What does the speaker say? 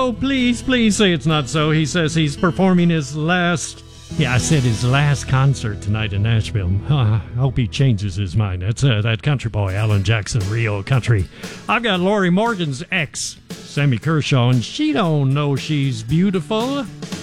so. Please say it's not so. He says he's performing his last concert tonight in Nashville. I hope he changes his mind. That's that country boy, Alan Jackson, Rio Country. I've got Lori Morgan's ex, Sammy Kershaw, and she don't know she's beautiful.